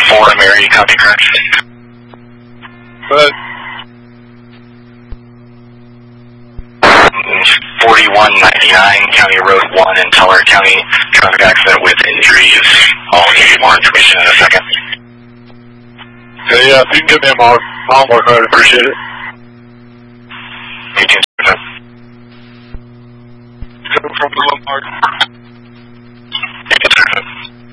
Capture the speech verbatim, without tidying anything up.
Fordham area, copy correct. But forty-one ninety-nine, County Road one in Tulare County, traffic accident with injuries. I'll give you more information in a second. Okay, yeah, if you can give me a mile, mile mark, I'd appreciate it. eighteen Coming from the low mark.